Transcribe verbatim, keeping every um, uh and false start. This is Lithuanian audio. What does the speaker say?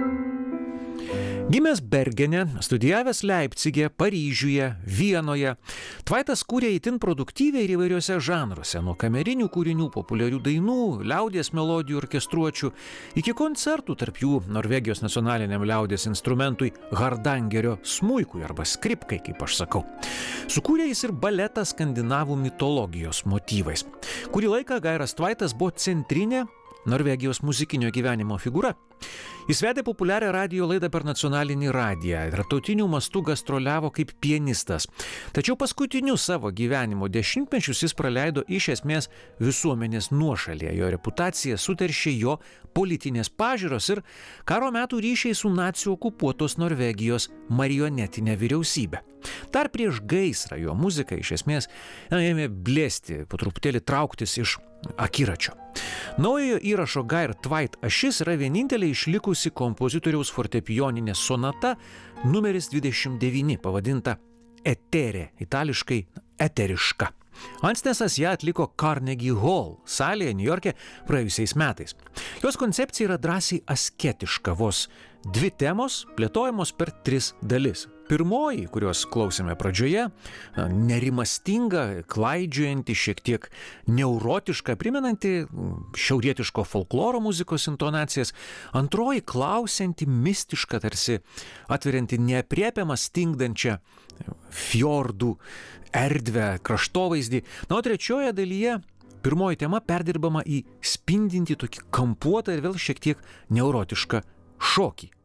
Gimęs Bergene, studijavęs Leipcige, Paryžiuje, Vienoje, Tvaitas kūrė itin produktyviai ir įvairiuose žanruose, nuo kamerinių kūrinių, populiarių dainų, liaudies melodijų orkestruočių, iki koncertų, tarp jų Norvegijos nacionaliniam liaudies instrumentui hardangerio smuikui arba skripkai, kaip aš sakau. Sukūrė jis ir baletą skandinavų mitologijos motyvais. Kurį laiką Gairas Tvaitas buvo centrinė Norvegijos muzikinio gyvenimo figūra. Jis vedė populiarią radijo laidą per nacionalinį radiją, tarptautinių mastų gastroliavo kaip pianistas. Tačiau paskutinius savo gyvenimo dešimtmečius jis praleido iš esmės visuomenės nuošalėje. Jo reputacija suteršė jo politinės pažiūros ir karo metų ryšiai su nacių okupuotos Norvegijos marionetinė vyriausybė. Dar prieš gaisrą jo muzika iš esmės na, ėmė blėsti, po truputėlį trauktis iš akiračio. Naujojo įrašo Gair Tvait ašis yra vienintelė išlikusi kompozitoriaus fortepijoninė sonata numeris dvidešimt devyni, pavadinta Eterė, itališkai eteriška. Ansnesas ją atliko Carnegie Hall salėje Niujorke praėjusiais metais. Jos koncepcija yra drąsiai asketiška, vos dvi temos plėtojamos per tris dalis. Pirmoji, kurios klausėme pradžioje, nerimastinga, klaidžiojanti, šiek tiek neurotiška, primenanti šiaurietiško folkloro muzikos intonacijas. Antroji klausianti, mistiška, tarsi atverianti neaprėpiamą stingdančią fjordų erdvę, kraštovaizdį. Na, o trečioje dalyje pirmoji tema perdirbama į spindintį tokį kampuotą ir vėl šiek tiek neurotišką šokį.